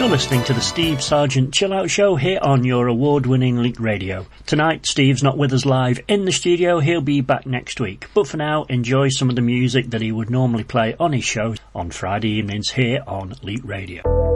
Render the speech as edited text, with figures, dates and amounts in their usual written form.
You're listening to the Steve Sargent Chill Out Show here on your award-winning Leak Radio. Tonight, Steve's not with us live in the studio. He'll be back next week. But for now, enjoy some of the music that he would normally play on his show on Friday evenings here on Leak Radio.